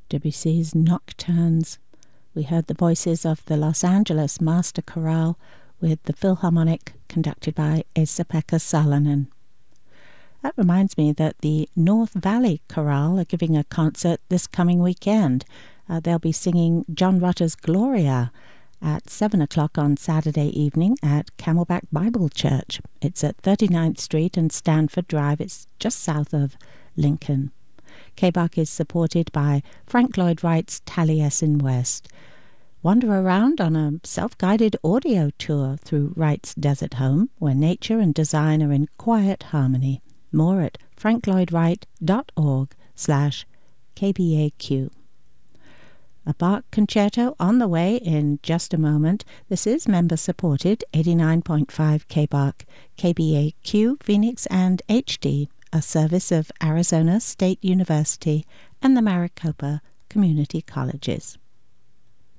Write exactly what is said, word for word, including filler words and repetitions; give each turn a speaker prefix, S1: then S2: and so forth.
S1: Debussy's Nocturnes. We heard the voices of the Los Angeles Master Chorale with the Philharmonic conducted by Esa-Pekka Salonen. That reminds me that the North Valley Chorale are giving a concert this coming weekend. Uh, they'll be singing John Rutter's Gloria at seven o'clock on Saturday evening at Camelback Bible Church. It's at thirty-ninth Street and Stanford Drive. It's just south of Lincoln. K B A C is supported by Frank Lloyd Wright's Taliesin West. Wander around on a self-guided audio tour through Wright's desert home, where nature and design are in quiet harmony. More at franklloydwright.org slash KBAQ. A Bach concerto on the way in just a moment. This is member-supported, eighty-nine point five K B A C, K B A Q, Phoenix, and H D, a service of Arizona State University and the Maricopa Community Colleges.